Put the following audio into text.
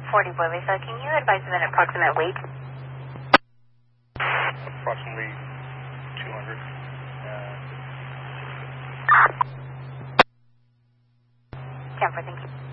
40 Boy Lisa, can you advise of an approximate weight? Approximately 200. 10 for, thank you.